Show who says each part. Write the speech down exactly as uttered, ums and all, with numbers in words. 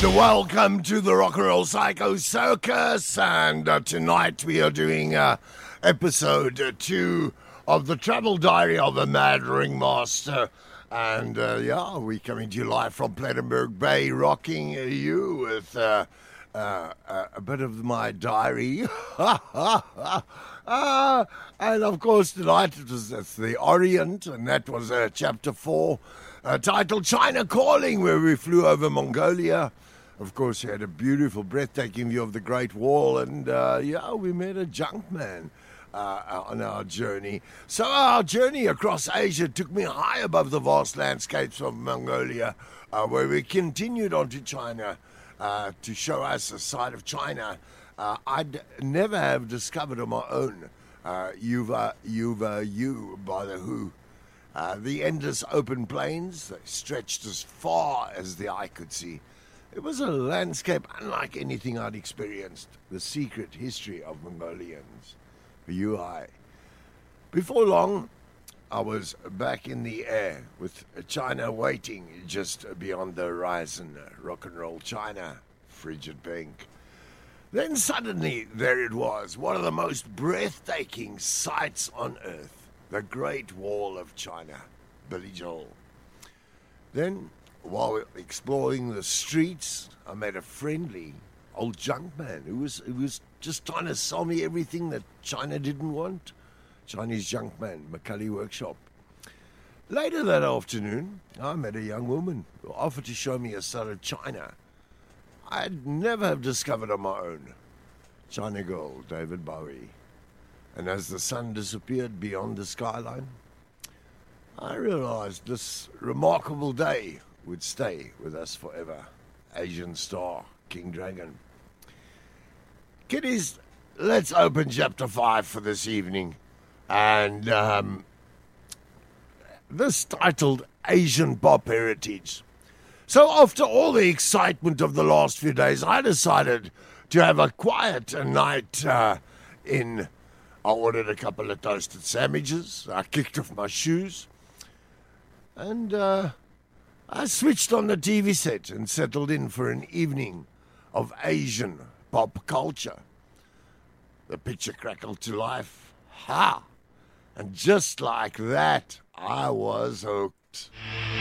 Speaker 1: Welcome to the Rock and Roll Psycho Circus, and uh, tonight we are doing uh, episode uh, two of the Travel Diary of a Mad Ringmaster. And uh, yeah, we're coming to you live from Plettenberg Bay, rocking you with uh, uh, uh, a bit of my diary. uh, and of course, tonight it was it's the Orient, and that was uh, chapter four, uh, titled China Calling, where we flew over Mongolia. Of course, we had a beautiful, breathtaking view of the Great Wall, and uh, yeah, we met a junk man uh, on our journey. So our journey across Asia took me high above the vast landscapes of Mongolia, uh, where we continued on to China uh, to show us a side of China uh, I'd never have discovered on my own. Uh, Yuva, Yuva, You by The Who. Uh, the endless open plains that stretched as far as the eye could see. It was a landscape unlike anything I'd experienced. The secret history of Mongolians. U I. Before long, I was back in the air with China waiting just beyond the horizon. Rock and roll China, frigid pink. Then suddenly, there it was, one of the most breathtaking sights on earth. The Great Wall of China. Billy Joel. Then, while exploring the streets, I met a friendly old junk man who was who was just trying to sell me everything that China didn't want. Chinese junk man, McCully Workshop. Later that afternoon, I met a young woman who offered to show me a side of China I'd never have discovered on my own. China Girl, David Bowie. And as the sun disappeared beyond the skyline, I realized this remarkable day would stay with us forever. Asian Star, King Dragon. Kiddies, let's open chapter five for this evening. And um, this titled Asian Pop Heritage. So after all the excitement of the last few days, I decided to have a quiet night uh, in. I ordered a couple of toasted sandwiches. I kicked off my shoes. And uh, I switched on the T V set and settled in for an evening of Asian pop culture. The picture crackled to life. Ha! And just like that, I was hooked.